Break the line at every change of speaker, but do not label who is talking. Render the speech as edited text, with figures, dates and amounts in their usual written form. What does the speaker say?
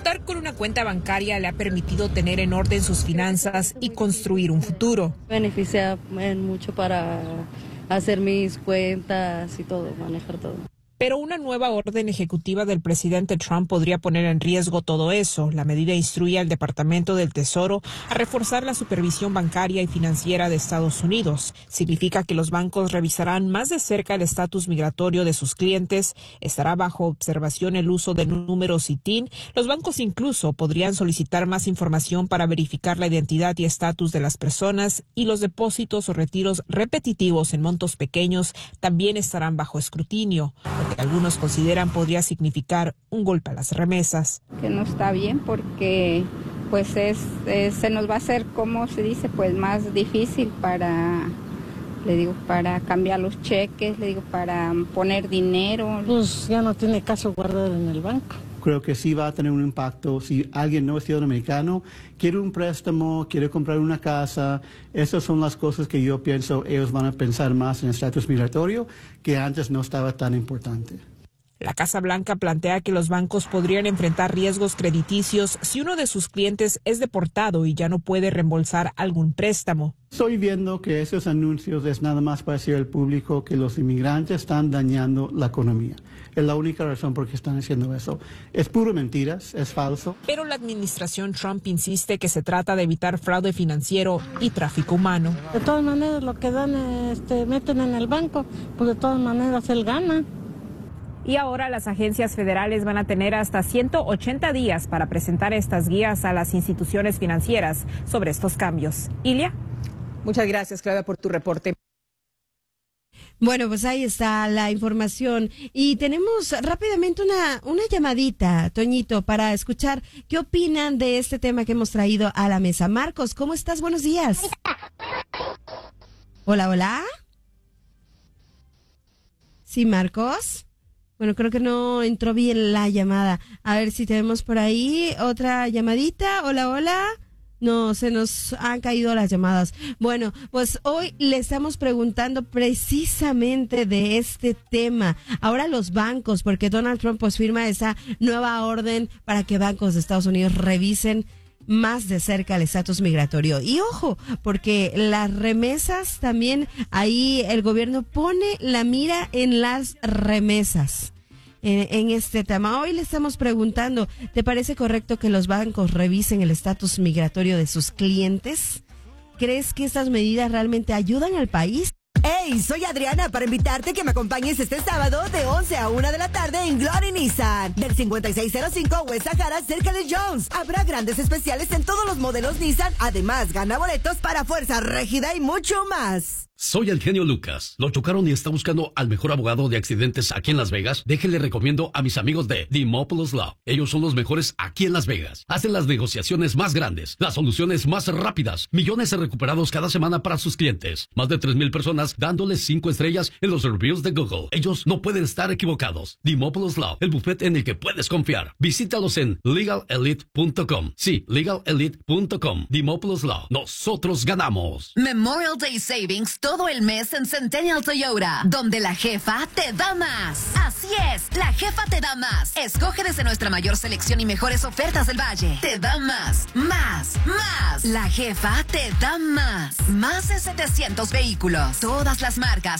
Contar con una cuenta bancaria le ha permitido tener en orden sus finanzas y construir un futuro.
Beneficia mucho para hacer mis cuentas y todo, manejar todo.
Pero una nueva orden ejecutiva del presidente Trump podría poner en riesgo todo eso. La medida instruye al Departamento del Tesoro a reforzar la supervisión bancaria y financiera de Estados Unidos. Significa que los bancos revisarán más de cerca el estatus migratorio de sus clientes. Estará bajo observación el uso de números y TIN. Los bancos incluso podrían solicitar más información para verificar la identidad y estatus de las personas, y los depósitos o retiros repetitivos en montos pequeños también estarán bajo escrutinio. Que algunos consideran podría significar un golpe a las remesas.
Que no está bien porque pues se nos va a hacer, como se dice, pues más difícil para cambiar los cheques, para poner dinero.
Pues ya no tiene caso guardar en el banco.
Creo que sí va a tener un impacto. Si alguien no es ciudadano americano, quiere un préstamo, quiere comprar una casa, esas son las cosas que yo pienso ellos van a pensar más en el estatus migratorio, que antes no estaba tan importante.
La Casa Blanca plantea que los bancos podrían enfrentar riesgos crediticios si uno de sus clientes es deportado y ya no puede reembolsar algún préstamo.
Estoy viendo que esos anuncios es nada más para decir al público que los inmigrantes están dañando la economía. Es la única razón por qué están haciendo eso. Es puro mentiras, es falso.
Pero la administración Trump insiste que se trata de evitar fraude financiero y tráfico humano.
De todas maneras, lo que dan, meten en el banco, pues de todas maneras él gana.
Y ahora las agencias federales van a tener hasta 180 días para presentar estas guías a las instituciones financieras sobre estos cambios. Ilia.
Muchas gracias, Claudia, por tu reporte.
Bueno, pues ahí está la información. Y tenemos rápidamente una llamadita, Toñito, para escuchar qué opinan de este tema que hemos traído a la mesa. Marcos, ¿cómo estás? Buenos días. Hola, hola. Sí, Marcos. Bueno, creo que no entró bien la llamada. A ver si tenemos por ahí otra llamadita. Hola, hola. No, se nos han caído las llamadas. Bueno, pues hoy le estamos preguntando precisamente de este tema. Ahora los bancos, porque Donald Trump pues firma esa nueva orden para que bancos de Estados Unidos revisen más de cerca el estatus migratorio. Y ojo, porque las remesas también, ahí el gobierno pone la mira en las remesas. En este tema. Hoy le estamos preguntando, ¿te parece correcto que los bancos revisen el estatus migratorio de sus clientes? ¿Crees que estas medidas realmente ayudan al país?
Hey, soy Adriana para invitarte que me acompañes este sábado de 11 a 1 de la tarde en Glory Nissan del 5605 West Sahara cerca de Jones. Habrá grandes especiales en todos los modelos Nissan. Además, gana boletos para Fuerza Régida y mucho más.
Soy el genio Lucas. ¿Lo chocaron y está buscando al mejor abogado de accidentes aquí en Las Vegas? Déjenle recomiendo a mis amigos de Dimopoulos Law. Ellos son los mejores aquí en Las Vegas. Hacen las negociaciones más grandes, las soluciones más rápidas, millones de recuperados cada semana para sus clientes. Más de 3,000 personas dándoles 5 estrellas en los reviews de Google. Ellos no pueden estar equivocados. Dimopoulos Law, el bufete en el que puedes confiar. Visítalos en legalelite.com. Sí, legalelite.com. Dimopoulos Law. Nosotros ganamos.
Memorial Day Savings todo el mes en Centennial Toyota, donde la jefa te da más. Así es, la jefa te da más. Escoge desde nuestra mayor selección y mejores ofertas del Valle. Te da más, más, más. La jefa te da más. Más de 700 vehículos. Todas las marcas,